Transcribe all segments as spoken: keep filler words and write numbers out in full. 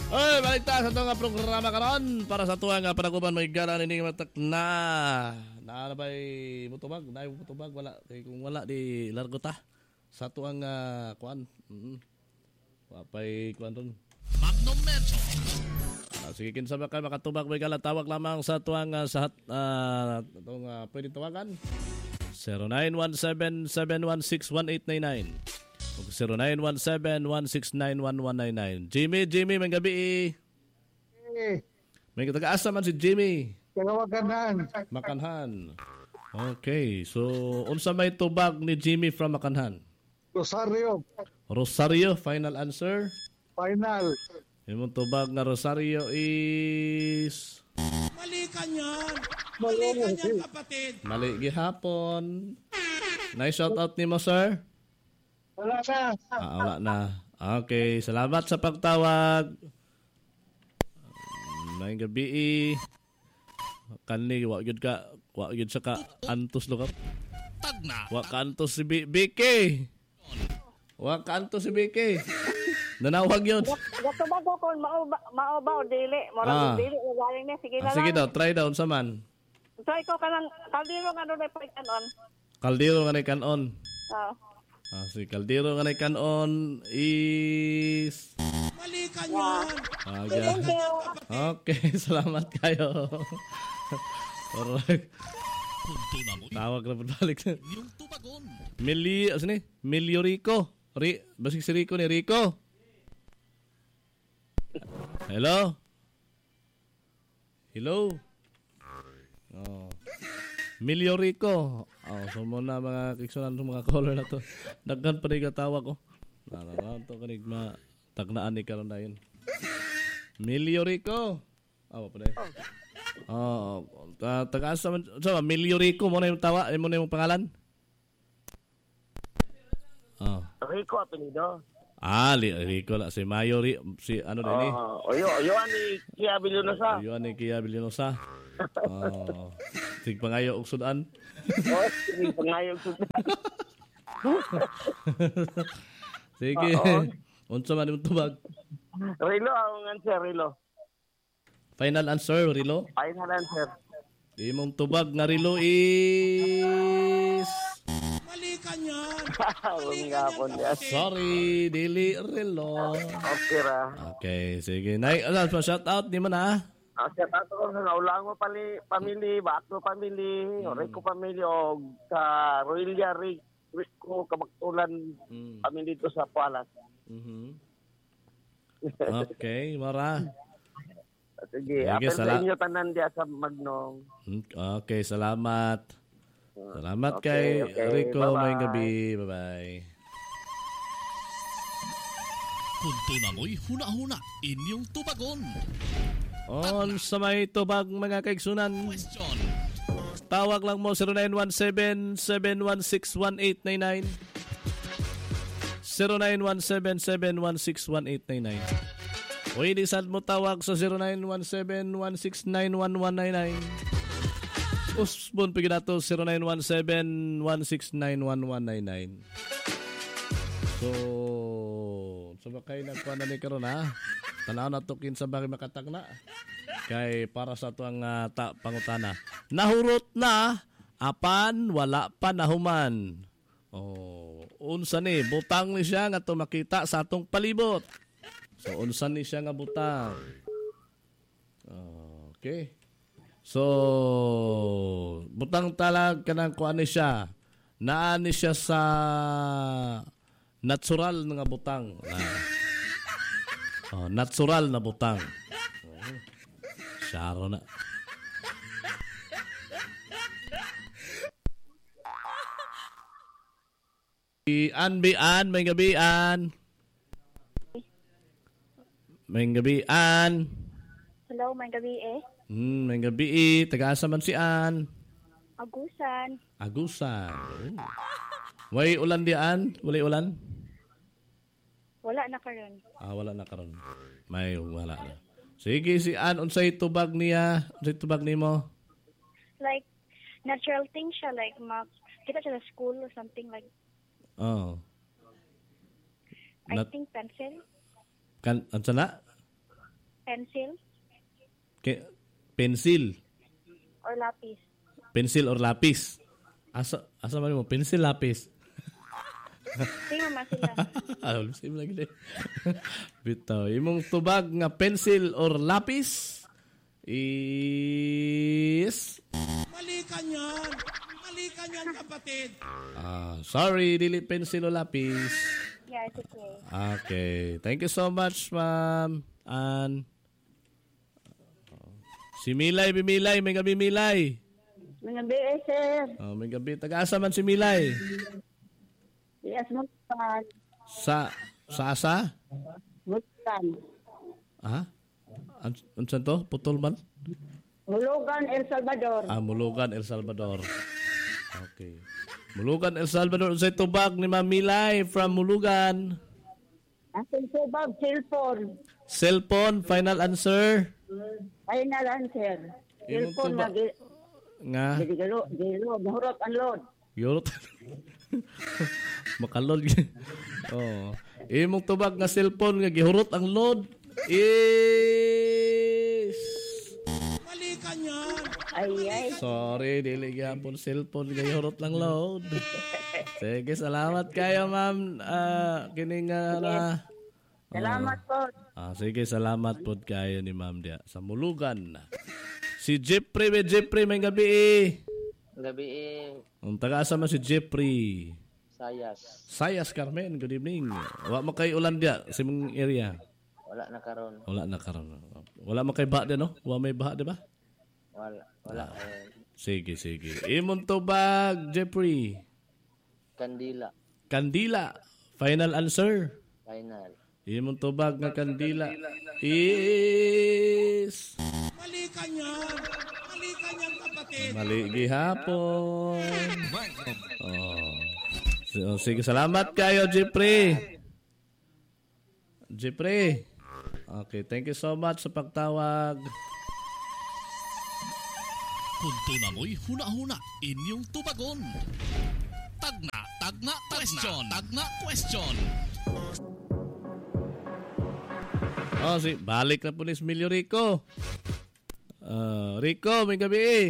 Oy, balik ta sa itong programa karon para sa tuwang nga panaguban may gala ni matak na. Na bay mutubag, na mutubag wala kay kung wala di largo ta sa tuwang uh, kuan. Mm. Wa pay kuan ron. Magnum Mentor. Ah, sige kinsa ba kay makatubag may gala tawag lamang sa tuwang uh, sa uh, itong uh, pwede tawagan. zero nine one seven, seven one six, one eight nine nine. zero nine one seven, one six nine, one one nine nine. Jimmy, Jimmy, may gabi. Eh. May taga-asa man si Jimmy. Taga Makanhan. Makanhan. Okay, so unsa may tubag ni Jimmy from Makanhan? Rosario. Rosario, final answer? Final. Imong tubag na Rosario is... Mali ka niyan. Mali ka niyan, kapatid. Mali gihapon. Nice shoutout ni mo, sir. Wala na. Ah, wala na. Okay, salamat sa pagtawag. May gabi. Kanli, wa gyud ka, wa gyud sa ka antos lo ka. Tagna. Wa ka antos si B- Vicky. Wa ka antos si Vicky. Nanawag yun. Gato ba ko kung mao mao ba o dili? Ah. Mora dili galing ni sige Ah, na sige daw, lang. try daw sa man. Try ko kanang kaldero nga doon pa kanon. Kaldero nga nay kanon. Ah. Ah, si Kaldero nga nay kanon is Mali ka niyan. Ah, Thank yeah. you. Okay, salamat kayo. Alright. Punto na mo. Tawag na balik. Yung tubagon. Mili, ano ni? Milio Rico. Ri, basig si Rico ni Rico. Hello? Hello? Oh. Milio Rico. Oh, so muna mga kiksunan ng mga caller na to. Daghan pa rin katawag ko. Nararaw to kanig ma tagnaan ni karon na yun. Milio Rico. Awa pa rin. Oh, uh, taga-asa man. So, Milio Rico mo na yung tawa, mo na yung pangalan? Oh. Rico apelido. Ah, li- Rico la si Mayo ri, si ano din ni? Oh, oyo, oyo ani Kia Villonosa. Yo ani Kia Villonosa. Oh. Sig pangayo og sudan. Oh, sige pangayog sa. Sige. Oo. Unsa man imong tubag? Rilo ang answer, Rilo. Final answer, Rilo. Final answer. Imong tubag nga Rilo is Mali ka niyan. Mali ka niyan. sorry, dili Rilo. Okay ra. Okay, sige. Nay, ano pa shout out di man ah. Ah, sa tato ko sa ulang mo pali family, Bakto family, Mm. Rico family og sa Roylia Rico Kabaktulan Mm. family dito sa Pualas. Mhm. Okay, mara. Sige, Sige, apel sala- sa inyo tanan diya sa Magnong. Okay, salamat. Salamat kay Okay, okay. Rico. Bye-bye. May gabi. Bye-bye. Punto na mo'y huna-huna. Inyong tubagon. On sa may tubag mga kaigsunan. Question. Tawag lang mo zero nine one seven, seven one six, one eight nine nine. zero nine one seven, seven one six, one eight nine nine. O hindi saan mo tawag sa zero nine one seven, one six nine, one one nine nine. Usbon pigi na to zero nine one seven, one six nine, one one nine nine. So, sa bakay nagkuhan na ni karon ha. Tanaw na tukin sa bakay makatagna. Kay para sa tuang uh, ta, pangutana. Nahurot na, apan wala pa nahuman. Oh, unsa ni butang ni siya nga tumakita sa atong palibot. So unsa ni siya nga butang? Okay. So butang talag kanang kuan ni siya. Naa ni siya sa natural nga butang. Ah. Oh, natural na butang. Oh. Syaro na. An Bian, may gabi an. May gabi an. Hello, may gabi eh. Hmm, may gabi taga-asa man si An. Agusan. Agusan. Way ulan di an? Walay ulan? Wala na karon. Ah, wala na karon. May wala na. Sige si An, unsay tubag niya? Unsay tubag nimo? Like natural thing siya like ma kita siya sa school or something like Oh. I Nat- think pencil. Kan ansa na? pencil Ke- pencil. or lapis. Pencil or lapis. Asa asa man mo pencil lapis. Tingnan mo sila. Ah, sim lagi deh. Bitaw, imong tubag nga pencil or lapis is Mali ka niyan. Mali ka niyan, kapatid. ah sorry, dili pencil o lapis. Yeah, it's okay. Okay. Thank you so much, ma'am. And si Milay, Bimilay, may gabi Milay. Mga B S, sir. Oh, may gabi. Taga-asa man si Milay? Yes, Mutan. Sa, sa asa? Mutan. Ha? An unsan to? Putol man? Mulugan, El Salvador. Ah, Mulugan, El Salvador. Okay. Mulugan, El Salvador. Unsay tubag ni Ma'am Milay from Mulugan. Asin subag, cellphone. Cellphone, final answer. Final answer. Imong Cellphone tuba- na gi- Nga. gi- gilo, gilo, mahurot ang load. Yorot. Makalod. Oh. Imong tubag nga cellphone nga gihurot ang load is Mali ka niyan. Ay, ay. sorry, dili gyapon cellphone nga gihurot lang load. Sige, salamat kayo, ma'am. Ah, kining uh, na Salamat po. Ah, sige, salamat pod kayo ni ma'am dia sa Mulugan. Si Jeffrey, may Jeffrey, may gabi eh. Gabi eh, Ang taga-asa man si Jeffrey. sayas. Sayas Carmen, good evening. Wa makay ulan dia sa imong area. Wala na karon. Wala na karon. Wala makay baha dia no? Wa may baha di ba? Wala. Wala. eh, Sige, sige. Imong tubag, Jeffrey. Kandila. Kandila. Final answer. Final. Imong tubag nga kandila is Mali ka niyan. Mali ka niyan, kapatid. mali gihapon. Oh. So, sige, salamat kayo, Jeffrey. Jeffrey. Okay, thank you so much sa pagtawag. Punto na mo'y huna-huna inyong tubagon. Tagna, tagna, question. Tagna, question. Oh, si balik na po ni Emilio Rico. Uh, Rico, may gabi eh.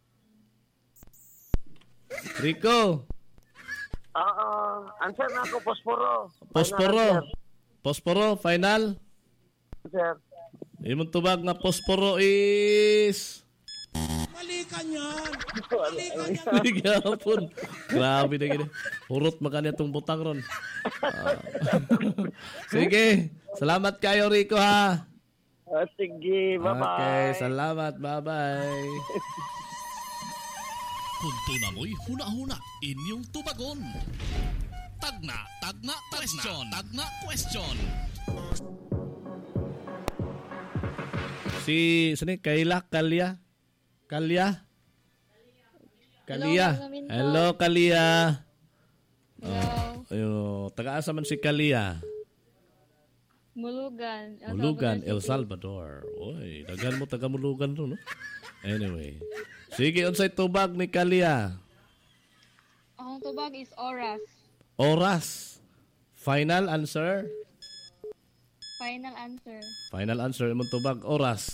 Rico. Oo. Answer na ako, Posporo. Posporo. Posporo, final. Answer. Imong tubag nga posporo is Mali ka niyan. Mali ka niyan. Gihapon. Grabe na gini. Hurot makanya tong butang ron. Ah. Sige. Salamat kayo, Rico, ha? Ah, sige, bye-bye. Okay, salamat. Bye-bye. Punto na mo'y huna-huna inyong tubagon. Tagna, tagna, question. Tagna, question. Si, sini, Kayla, Kalya. Kalya? Kalya. Hello, Kalya. Hello. Ayun, taga-asa man si Kalya. Mulugan. El Mulugan, Salvador El City. Salvador. Uy, daghan mo taga Mulugan ro, no? Anyway. Sige, unsay tubag ni Kalya? Ang tubag is oras. Oras. Final answer. Final answer. Final answer imong tubag oras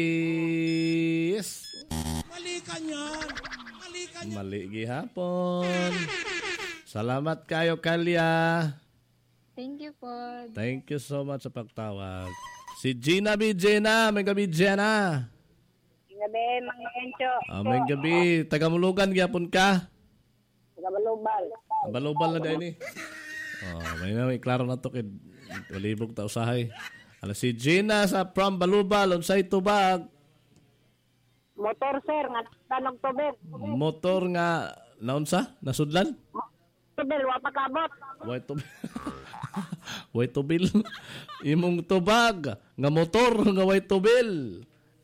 is Mali ka niyan. Mali ka niyan. mali gihapon. Salamat kayo, Kalya. Thank you po. Thank you so much sa pagtawag. Si Gina B. Gina, may gabi Gina. Gabi, mga encho. Ah, may gabi, taga Mulugan gyapon ka. Gabalubal. Balobal na dai ni. Oh, may na may klaro na to kay walibog ta usahay. Ala si Gina sa from Balubal unsay tubag? Motor, sir. Nga tanong tubig. Motor nga naunsa? Nasudlan? Tubig, wapakabot. Way to Way to bill. Imong tubag nga motor nga way to bill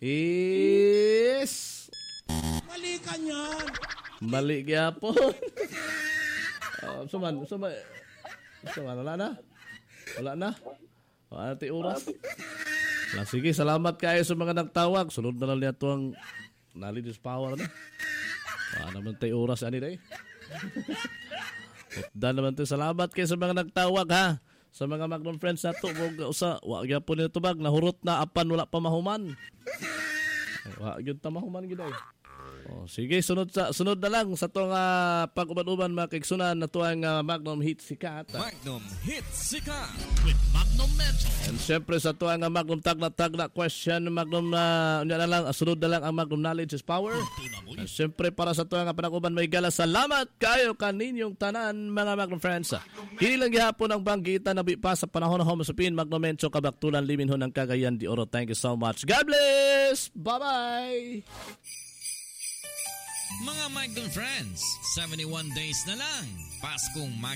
is Mali ka niyan. mali gyapon. Uh, suman, suman. Suman wala na. Wala na. Wala na ti oras. Lah sige, salamat kayo sa mga nagtawag. Sunod na lang niya ang knowledge power na. Wala naman ti oras ani dai. Dan naman to. Salamat kayo sa mga nagtawag ha. sa mga Magnum friends nato mo usa wa gyapon ni tubag nahurot na apan wala pa mahuman. Ay, wa gyud ta mahuman gid ay. Oh, sige sunod sa sunod na lang sa tong uh, pag-uban-uban makigsunan na tuang uh, Magnum Hit Sikat. Magnum Hit Sikat with Magnum Mentor. And syempre sa tuang uh, Magnum Tagna-Tagna question Magnum na uh, na lang uh, sunod na lang ang Magnum Knowledge is Power. And syempre para sa tuang uh, panag-uban may gala salamat kayo kaninyong tanan mga Magnum friends. Kini lang gihapon ang banggitan na pa sa panahon na homasupin Magnum Mentor kabaktulan liminhon ng Cagayan de Oro. Thank you so much. God bless. Bye-bye. Mga Magnum friends, seventy-one days na lang. Paskong Magnum